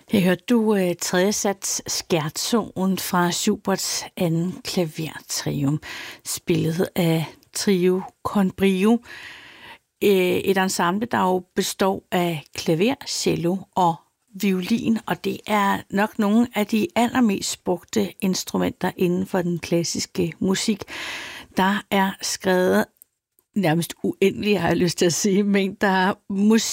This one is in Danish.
Jeg hørte du tredje sats Scherzoen fra Schuberts anden klavertrium, spillet af Trio con Brio. Et ensemble, der jo består af klaver, cello og violin, og det er nok nogle af de allermest brugte instrumenter inden for den klassiske musik. Der er skrevet nærmest uendelige, har jeg lyst til at sige, mængder musik